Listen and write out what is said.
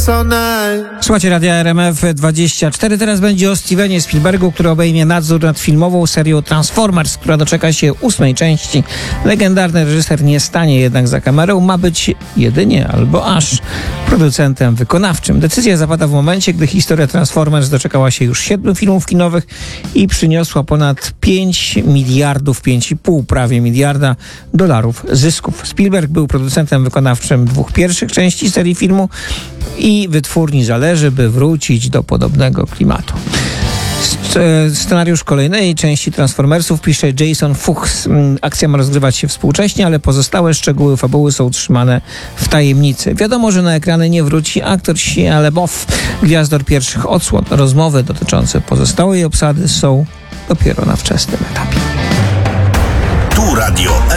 Słuchajcie Radia RMF24. Teraz będzie o Stevenie Spielbergu, który obejmie nadzór nad filmową serią Transformers, która doczeka się 8. części. Legendarny reżyser nie stanie jednak za kamerą, ma być jedynie albo aż producentem wykonawczym. Decyzja zapada w momencie, gdy historia Transformers doczekała się już 7 filmów kinowych i przyniosła ponad 5,5 prawie miliarda dolarów zysków. Spielberg był producentem wykonawczym 2 pierwszych części serii filmu i wytwórni zależy, by wrócić do podobnego klimatu. Scenariusz kolejnej części Transformersów pisze Jason Fuchs. Akcja ma rozgrywać się współcześnie, ale pozostałe szczegóły fabuły są trzymane w tajemnicy. Wiadomo, że na ekrany nie wróci aktor Shia LaBeouf, gwiazdor pierwszych odsłon. Rozmowy dotyczące pozostałej obsady są dopiero na wczesnym etapie. Tu Radio